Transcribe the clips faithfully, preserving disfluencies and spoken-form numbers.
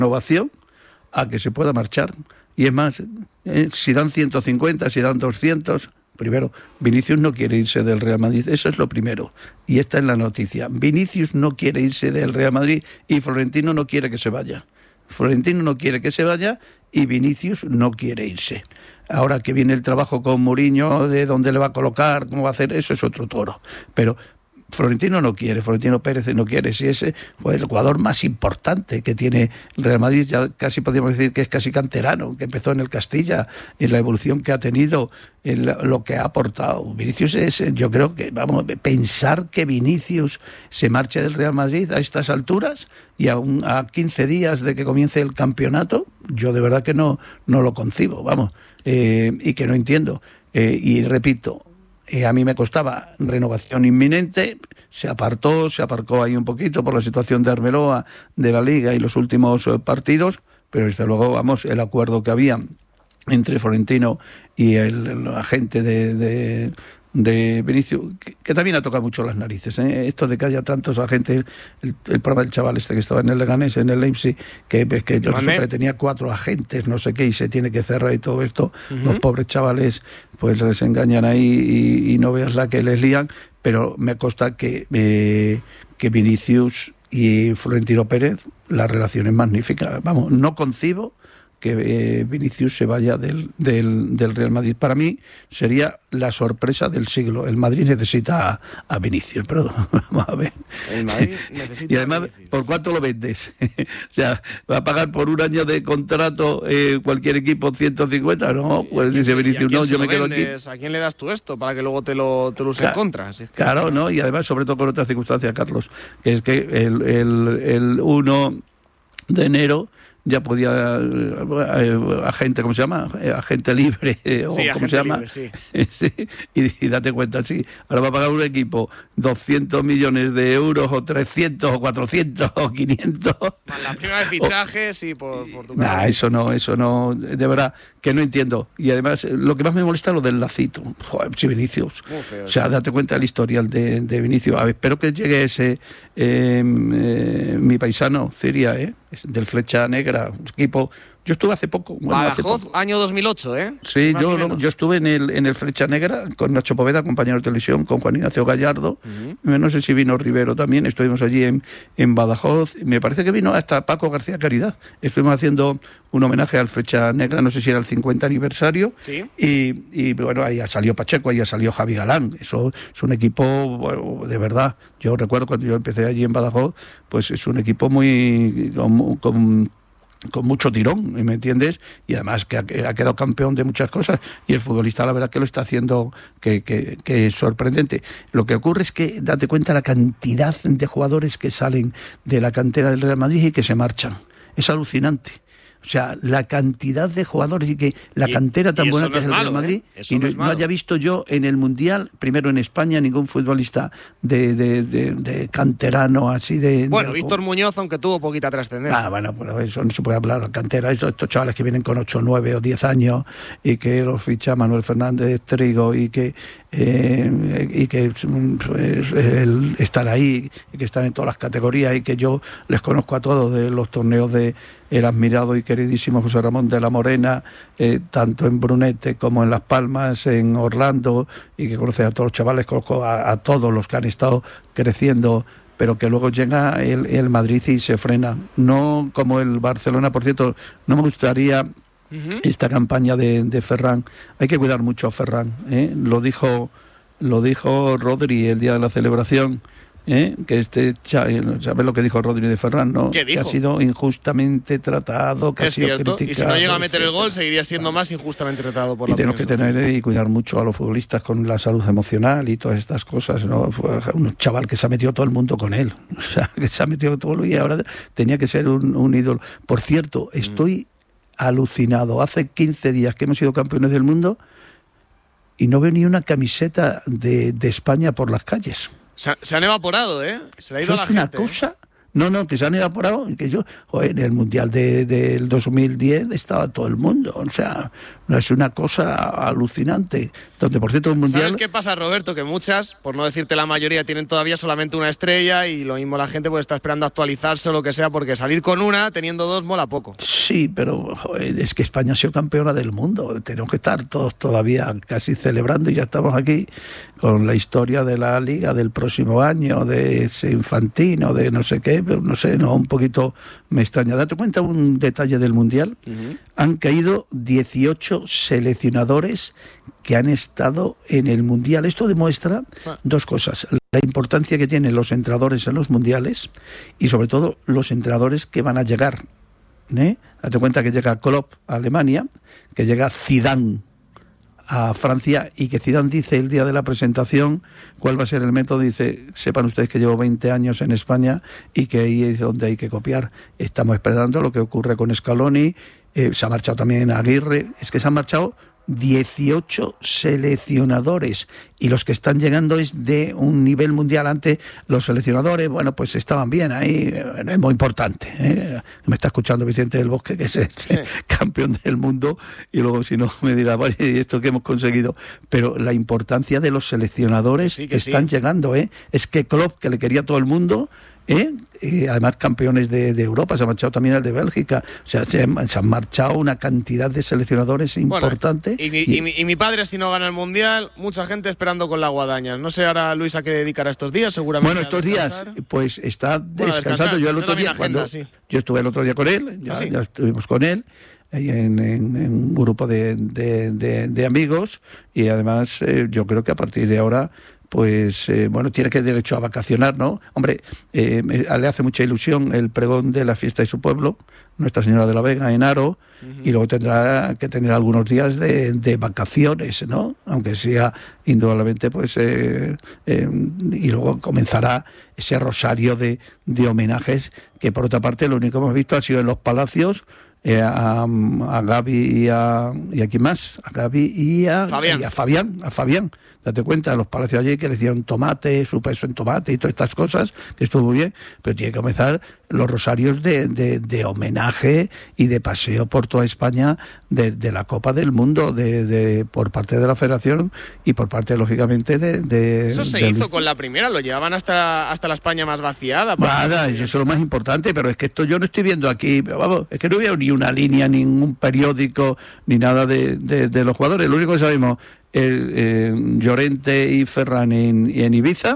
renovación a que se pueda marchar. Y es más, eh, si dan ciento cincuenta, si dan doscientos... Primero, Vinicius no quiere irse del Real Madrid, eso es lo primero. Y esta es la noticia. Vinicius no quiere irse del Real Madrid y Florentino no quiere que se vaya. Florentino no quiere que se vaya y Vinicius no quiere irse. Ahora que viene el trabajo con Mourinho, de dónde le va a colocar, cómo va a hacer, eso es otro toro. Pero Florentino no quiere, Florentino Pérez no quiere. Si es pues, el jugador más importante que tiene el Real Madrid, ya casi podríamos decir que es casi canterano, que empezó en el Castilla, en la evolución que ha tenido, en lo que ha aportado. Vinicius es, yo creo que, vamos, pensar que Vinicius se marche del Real Madrid a estas alturas y a, un, a quince días de que comience el campeonato, yo de verdad que no, no lo concibo, vamos, eh, y que no entiendo. Eh, y repito, Eh, a mí me costaba renovación inminente, se apartó, se aparcó ahí un poquito por la situación de Arbeloa, de la Liga y los últimos eh, partidos, pero desde luego, vamos, el acuerdo que había entre Florentino y el, el agente de, de, de Vinicius, que, que también ha tocado mucho las narices, ¿eh? Esto de que haya tantos agentes, el, el programa del chaval este que estaba en el Leganés, en el Leipzig, que, que resulta que tenía cuatro agentes, no sé qué, y se tiene que cerrar y todo esto, uh-huh. Los pobres chavales pues les engañan ahí y, y no veas la que les lían, pero me consta que, eh, que Vinicius y Florentino Pérez, la relación es magnífica. Vamos, no concibo que eh, Vinicius se vaya del, del, del Real Madrid. Para mí sería la sorpresa del siglo. El Madrid necesita a, a Vinicius, pero vamos a ver. El Madrid necesita y además, a ¿por cuánto lo vendes? O sea, ¿va a pagar por un año de contrato eh, cualquier equipo ciento cincuenta? No, pues dice Vinicius, no, yo me quedo aquí. ¿A quién le das tú esto para que luego te lo, te lo use claro, en contra? Si es que claro, ¿no? Y además, sobre todo con otra circunstancia, Carlos, que es que el, el, el uno de enero ya podía eh, agente, ¿cómo se llama? Eh, agente libre, eh, o sí, ¿cómo se llama? Libre, sí. Sí, y, y date cuenta, sí, ahora va a pagar un equipo doscientos millones de euros, o trescientos, o cuatrocientos, o quinientos. La prima de fichajes, sí, por, por tu nah, eso no, eso no, de verdad, que no entiendo. Y además, lo que más me molesta es lo del lacito. Joder, si Vinicius. Feo, o sea, sí. Date cuenta del historial de, de Vinicius. A ver, espero que llegue ese, eh, eh, mi paisano, Ciria, ¿eh? Del Flecha Negra, un equipo. Yo estuve hace poco. Bueno, Badajoz, hace poco. año dos mil ocho, ¿eh? Sí, yo, no, yo estuve en el, en el Flecha Negra con Nacho Poveda, compañero de televisión, con Juan Ignacio Gallardo. Uh-huh. No sé si vino Rivero también. Estuvimos allí en, en Badajoz. Me parece que vino hasta Paco García Caridad. Estuvimos haciendo un homenaje al Flecha Negra, no sé si era el cincuenta aniversario. ¿Sí? Y, y bueno, ahí salió Pacheco, ahí salió Javi Galán. Eso es un equipo, bueno, de verdad. Yo recuerdo cuando yo empecé allí en Badajoz, pues es un equipo muy con, con con mucho tirón, ¿me entiendes? Y además que ha, que ha quedado campeón de muchas cosas, y el futbolista la verdad que lo está haciendo que, que, que es sorprendente. Lo que ocurre es que date cuenta la cantidad de jugadores que salen de la cantera del Real Madrid y que se marchan. Es alucinante. O sea, la cantidad de jugadores y que la y, cantera tan buena no que es el Real Madrid, ¿eh? y no, no, no haya visto yo en el Mundial, primero en España, ningún futbolista de, de, de, de canterano así de... Bueno, de, Víctor Muñoz, aunque tuvo poquita trascendencia. Ah, bueno, pero eso no se puede hablar. Cantera, estos, estos chavales que vienen con ocho, nueve o diez años y que los ficha Manuel Fernández Trigo y que eh, y que pues, el, están ahí y que están en todas las categorías y que yo les conozco a todos de los torneos de el admirado y queridísimo José Ramón de la Morena, eh, tanto en Brunete como en Las Palmas, en Orlando, y que conoce a todos los chavales, conozco a, a todos los que han estado creciendo, pero que luego llega el, el Madrid y se frena. No como el Barcelona, por cierto, no me gustaría uh-huh. esta campaña de, de Ferran. Hay que cuidar mucho a Ferran, ¿eh? Lo dijo, lo dijo Rodri el día de la celebración. ¿Eh? Que este, ¿sabes lo que dijo Rodri de Ferran? ¿No? ¿Qué dijo? Que ha sido injustamente tratado, que es ha sido cierto. criticado. Y si no llega a meter el gol, seguiría siendo más injustamente tratado por y la tenemos que tener y cuidar mucho a los futbolistas con la salud emocional y todas estas cosas, ¿no? Fue un chaval que se ha metido todo el mundo con él, o sea, que se ha metido todo el mundo y ahora tenía que ser un, un ídolo. Por cierto, estoy mm. alucinado. Hace quince días que hemos sido campeones del mundo y no veo ni una camiseta de, de España por las calles. Se, se han evaporado, ¿eh? Se le ha ido Eso a la es una gente, cosa, ¿eh? No, no, que se han evaporado y que yo, joder, en el Mundial de, del dos mil diez estaba todo el mundo, o sea, es una cosa alucinante, donde por cierto un Mundial... ¿Sabes qué pasa, Roberto? Que muchas, por no decirte la mayoría, tienen todavía solamente una estrella y lo mismo la gente pues está esperando actualizarse o lo que sea, porque salir con una, teniendo dos, mola poco. Sí, pero joder, es que España ha sido campeona del mundo, tenemos que estar todos todavía casi celebrando y ya estamos aquí con la historia de la Liga del próximo año, de ese Infantino, de no sé qué, pero no sé, no, un poquito me extraña. Date cuenta un detalle del Mundial, uh-huh. Han caído dieciocho seleccionadores que han estado en el Mundial. Esto demuestra ah. dos cosas, la importancia que tienen los entrenadores en los Mundiales y sobre todo los entrenadores que van a llegar. ¿eh? Date cuenta que llega Klopp a Alemania, que llega Zidane a Francia y que Zidane dice el día de la presentación cuál va a ser el método. Dice, sepan ustedes que llevo veinte años en España y que ahí es donde hay que copiar. Estamos esperando lo que ocurre con Scaloni, eh, se ha marchado también Aguirre, es que se han marchado dieciocho seleccionadores y los que están llegando es de un nivel mundial. Antes los seleccionadores, bueno, pues estaban bien ahí, es muy importante, ¿eh? Me está escuchando Vicente del Bosque, que es el sí. campeón del mundo, y luego si no me dirá, vale, ¿y esto que hemos conseguido? Pero la importancia de los seleccionadores sí que están sí. llegando, ¿eh? Es que Klopp, que le quería a todo el mundo, ¿eh? Y además campeones de, de Europa, se ha marchado también el de Bélgica, o sea, se, se han marchado una cantidad de seleccionadores bueno, importante. Y mi, y, y, mi, y mi padre, si no gana el Mundial, mucha gente esperando con la guadaña. No sé ahora, Luis, a qué dedicará estos días, seguramente. Bueno, estos días, pues está descansando. Bueno, yo el otro día, agenda, cuando sí. yo estuve el otro día con él, ya, ¿Ah, sí? ya estuvimos con él, En, en, en un grupo de, de, de, de amigos, y además eh, yo creo que a partir de ahora pues eh, bueno, tiene que derecho a vacacionar, ¿no? Hombre, eh, le hace mucha ilusión el pregón de la fiesta de su pueblo, Nuestra Señora de la Vega, en Haro, uh-huh. y luego tendrá que tener algunos días de, de vacaciones, ¿no? Aunque sea indudablemente, pues, eh, eh, y luego comenzará ese rosario de, de homenajes, que por otra parte lo único que hemos visto ha sido en los palacios, Eh, a, a Gaby y a, y a quién más, a Gaby y a Fabián. y a Fabián, a Fabián. Date cuenta, los palacios allí que le hicieron tomate, su peso en tomate y todas estas cosas, que estuvo muy bien, pero tiene que comenzar los rosarios de, de, de homenaje y de paseo por toda España de, de la Copa del Mundo, de, de por parte de la Federación y por parte, lógicamente, de... de eso se de hizo con la primera, lo llevaban hasta, hasta la España más vaciada. Nada, eso es lo más importante, pero es que esto yo no estoy viendo aquí, vamos, es que no veo ni una línea, ningún periódico, ni nada de, de, de los jugadores. Lo único que sabemos, el, eh, Llorente y Ferran en, en Ibiza,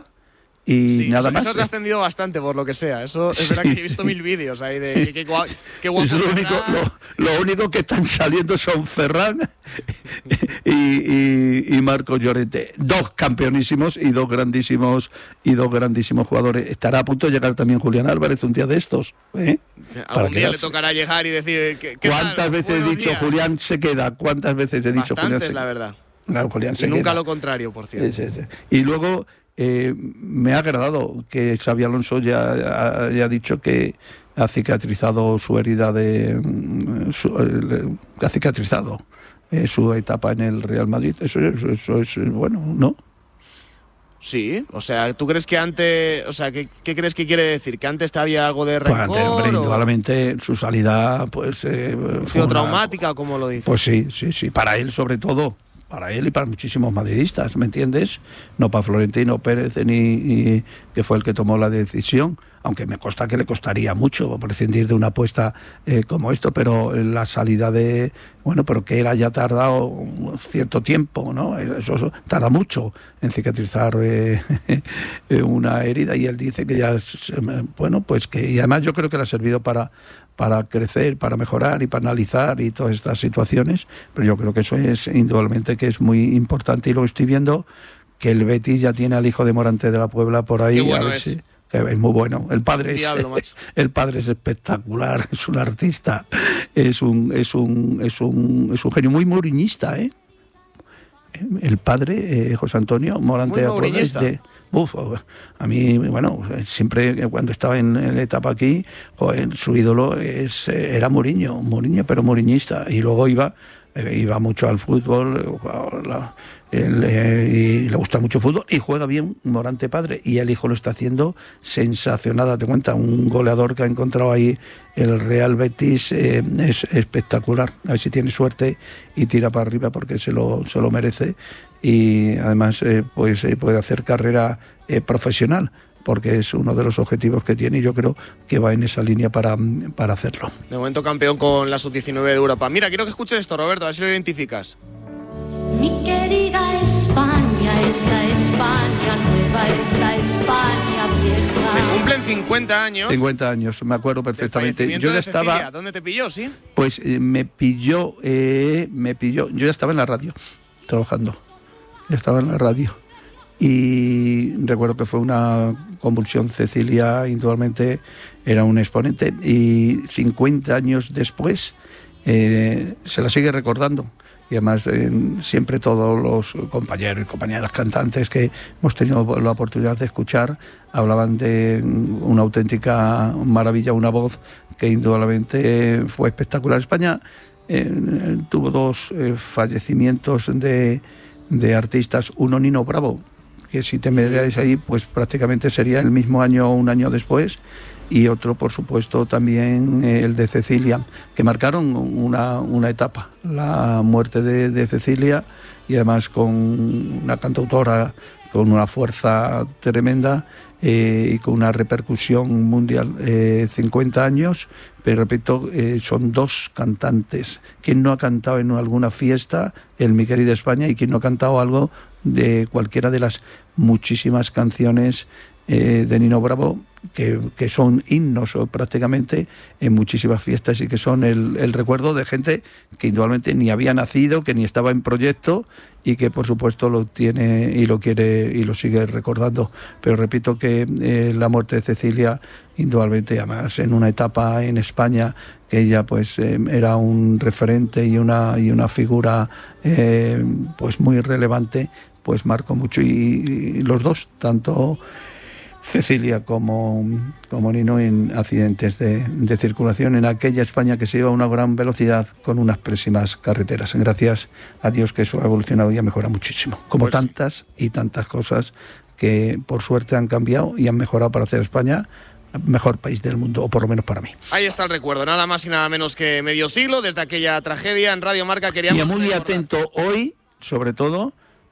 y sí, nada eso, más. Eso ha trascendido bastante, por lo que sea. Eso es sí, verdad que he visto sí. mil vídeos ahí de qué qué guapo. Es lo único, lo, lo único que están saliendo son Ferran y, y, y Marco Llorente, dos campeonísimos y dos grandísimos y dos grandísimos jugadores. Estará a punto de llegar también Julián Álvarez un día de estos, ¿eh? Algún día le tocará llegar y decir ¿qué, qué ¿cuántas tal? veces Buenos he dicho días. Julián se queda? ¿Cuántas veces he dicho Bastantes, Julián se queda? la verdad. Claro, Julián y se nunca queda. lo contrario, por cierto. Sí, sí, sí. Y luego eh, me ha agradado que Xabi Alonso ya haya dicho que ha cicatrizado su herida de su, eh, ha cicatrizado eh, su etapa en el Real Madrid. Eso, eso, eso es bueno, ¿no? Sí, o sea, ¿tú crees que antes, o sea, qué, qué crees que quiere decir? ¿Que antes había algo de rencor? Pues antes, hombre, indudablemente su salida, pues... Eh, ¿Ha sido traumática, o cómo lo dices? Pues sí, sí, sí, para él sobre todo, para él y para muchísimos madridistas, ¿me entiendes? No para Florentino Pérez, ni, ni que fue el que tomó la decisión, aunque me consta que le costaría mucho prescindir de una apuesta eh, como esto, pero la salida de... Bueno, pero que él haya tardado un cierto tiempo, ¿no? Eso, eso tarda mucho en cicatrizar eh, una herida, y él dice que ya, bueno, pues que... Y además yo creo que le ha servido para, para crecer, para mejorar y para analizar y todas estas situaciones, pero yo creo que eso es indudablemente que es muy importante, y luego estoy viendo que el Betis ya tiene al hijo de Morante de la Puebla por ahí. Qué bueno a ver es. Si, es muy bueno. El padre es Diablo, el padre es espectacular, es un artista, es un es un es un es un genio muy mourinhista, ¿eh? El padre eh, José Antonio Morante de la Puebla es de uf, a mí, bueno, siempre cuando estaba en, en la etapa aquí, joder, su ídolo es era Mourinho, Mourinho, pero mourinhista, y luego iba eh, iba mucho al fútbol, la, el, eh, y le gusta mucho el fútbol y juega bien Morante padre, y el hijo lo está haciendo sensacional. Date cuenta, un goleador que ha encontrado ahí el Real Betis eh, es espectacular. A ver si tiene suerte y tira para arriba, porque se lo, se lo merece, y además eh, pues eh, puede hacer carrera eh, profesional, porque es uno de los objetivos que tiene, y yo creo que va en esa línea para, para hacerlo. De momento campeón con la sub diecinueve de Europa. Mira, quiero que escuches esto, Roberto, a ver si lo identificas. Mi querida España, esta España nueva, esta España vieja. Se cumplen cincuenta años. cincuenta años, me acuerdo perfectamente. Yo ya estaba. ¿Dónde te pilló, sí? Pues eh, me pilló, eh, me pilló. Yo ya estaba en la radio, trabajando. Ya estaba en la radio. Y recuerdo que fue una convulsión. Cecilia indudablemente era un exponente, y cincuenta años después eh, se la sigue recordando, y además eh, siempre todos los compañeros y compañeras cantantes que hemos tenido la oportunidad de escuchar hablaban de una auténtica maravilla, una voz que indudablemente fue espectacular. España eh, tuvo dos eh, fallecimientos de, de artistas, uno Nino Bravo, que si te miráis ahí, pues prácticamente sería el mismo año o un año después, y otro, por supuesto, también eh, el de Cecilia, que marcaron una, una etapa, la muerte de, de Cecilia, y además con una cantautora con una fuerza tremenda eh, y con una repercusión mundial. eh, cincuenta años, pero repito, eh, son dos cantantes. ¿Quién no ha cantado en alguna fiesta el Mi Querida España, y quién no ha cantado algo de cualquiera de las muchísimas canciones eh, de Nino Bravo, que, que son himnos prácticamente en muchísimas fiestas, y que son el, el recuerdo de gente que indudablemente ni había nacido, que ni estaba en proyecto, y que por supuesto lo tiene y lo quiere y lo sigue recordando. Pero repito que eh, la muerte de Cecilia, indudablemente, además en una etapa en España que ella pues eh, era un referente y una y una figura eh, pues muy relevante, pues marcó mucho. Y, y los dos, tanto Cecilia como, como Nino, en accidentes de, de circulación en aquella España que se iba a una gran velocidad con unas pésimas carreteras. Gracias a Dios que eso ha evolucionado y ha mejorado muchísimo, como pues tantas y tantas cosas que por suerte han cambiado y han mejorado para hacer España mejor país del mundo, o por lo menos para mí. Ahí está el recuerdo, nada más y nada menos que medio siglo desde aquella tragedia. En Radio Marca queríamos... Y muy recordar. Atento hoy, sobre todo,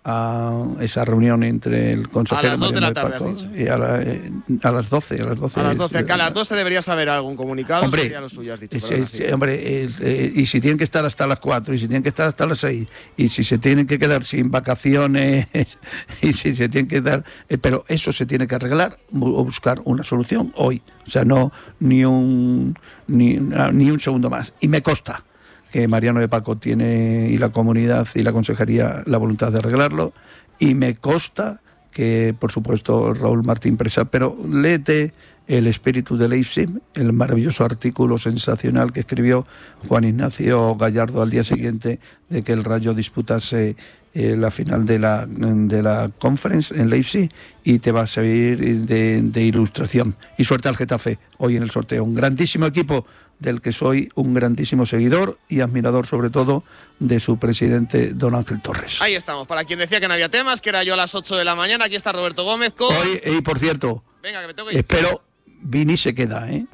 a esa reunión entre el consejero a las dos de la Mariano tarde, de Paco, has dicho. Y a, la, eh, a las doce, a las doce. A las doce, que a las doce debería saber algún comunicado. Hombre, sería lo suyo, has dicho. Sí, sí, hombre, eh, eh, y si tienen que estar hasta las cuatro, y si tienen que estar hasta las seis, y si se tienen que quedar sin vacaciones, y si se tienen que dar, eh, pero eso se tiene que arreglar o buscar una solución hoy. O sea, no ni un ni, ni un segundo más. Y me consta que Mariano de Paco tiene, y la comunidad y la consejería, la voluntad de arreglarlo. Y me consta que, por supuesto, Raúl Martín Presa, pero léete El espíritu de Leipzig, el maravilloso artículo sensacional que escribió Juan Ignacio Gallardo al día siguiente de que el Rayo disputase eh, la final de la, de la Conference en Leipzig, y te va a servir de, de ilustración. Y suerte al Getafe hoy en el sorteo. Un grandísimo equipo del que soy un grandísimo seguidor y admirador, sobre todo, de su presidente, don Ángel Torres. Ahí estamos. Para quien decía que no había temas, que era yo a las ocho de la mañana, aquí está Roberto Gómez con... Hoy, y por cierto, venga, que me tengo que ir. Espero, Vini se queda, ¿eh?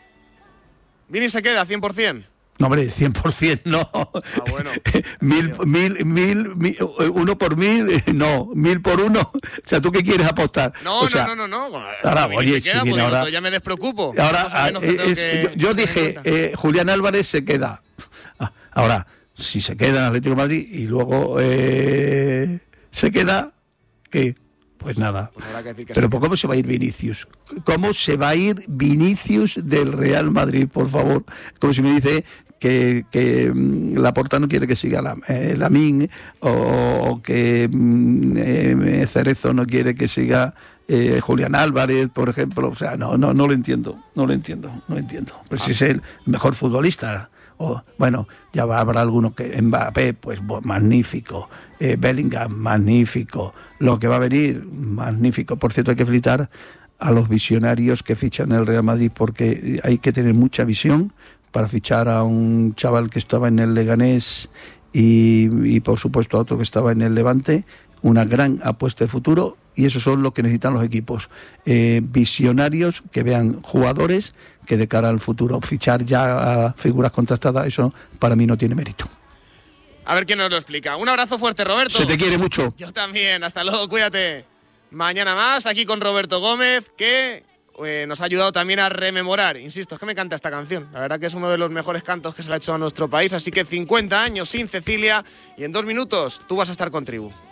Vini se queda, cien por ciento. No, hombre, cien por ciento no. Ah, bueno. mil, mil, mil, mil, uno por mil, no, mil por uno. O sea, ¿tú qué quieres apostar? No, o sea, no, no, no, no. Ahora, Vini oye, se queda, si porque ahora, ya me despreocupo. Ahora, eh, es, que, yo, yo dije, eh, Julián Álvarez se queda. Ahora, si se queda en Atlético de Madrid y luego eh, se queda, ¿qué? Pues nada. Pues habrá que decir que pero sí. ¿cómo se va a ir Vinicius? ¿Cómo se va a ir Vinicius del Real Madrid, por favor? Como si me dice que, que Laporta no quiere que siga la, eh, Lamine, o, o que eh, Cerezo no quiere que siga eh, Julián Álvarez, por ejemplo. O sea, no, no, no lo entiendo, no lo entiendo, no lo entiendo. Pues si es el mejor futbolista. O, bueno, ya habrá alguno que Mbappé, pues magnífico, eh, Bellingham, magnífico, lo que va a venir, magnífico. Por cierto, hay que felicitar a los visionarios que fichan el Real Madrid, porque hay que tener mucha visión para fichar a un chaval que estaba en el Leganés y, y por supuesto a otro que estaba en el Levante, una gran apuesta de futuro, y eso son lo que necesitan los equipos, eh, visionarios que vean jugadores que de cara al futuro, fichar ya a figuras contrastadas, eso para mí no tiene mérito. A ver quién nos lo explica. Un abrazo fuerte, Roberto. Se te quiere mucho. Yo también, hasta luego, cuídate. Mañana más, aquí con Roberto Gómez, que eh, nos ha ayudado también a rememorar. Insisto, es que me encanta esta canción. La verdad que es uno de los mejores cantos que se le ha hecho a nuestro país. Así que cincuenta años sin Cecilia, y en dos minutos tú vas a estar con Tribu.